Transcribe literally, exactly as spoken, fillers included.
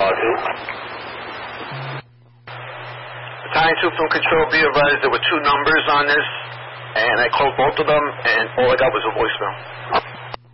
Roger. Battalion two from Control, be advised there were two numbers on this, and I called both of them, and all I got was a voicemail.